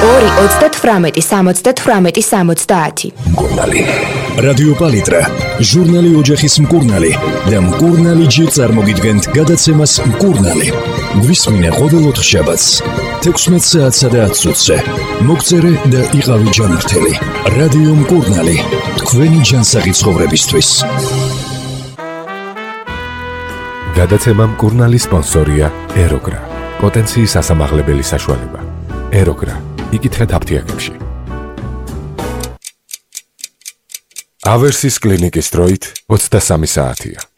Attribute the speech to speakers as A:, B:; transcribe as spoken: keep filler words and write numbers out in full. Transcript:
A: ორი ოცდათვრამეტი სამოცდათვრამეტი სამოცდაათი.
B: მკურნალი. რადიო პალიტრა, ჟურნალი ოჯახის მკურნალი და მკურნალი ჯერ წარმოგიდგენთ გადაცემას მკურნალი. გვისმინე ყოველ ოთხშაბათს თექვსმეტ საათსა და ათს წუთზე. მოგწერე და იყავი ჯანმრთელი. რადიო მკურნალი, თქვენი ჯანსაღი ცხოვრებისთვის.
C: გადაცემა მკურნალი სპონსორია ეროგრა. პოტენციის ასამაღლებელი საშუალება. ეროგრა. იკითხეთ აფთიაქებში. ავერსის კლინიკის დროით ოცდასამი საათია.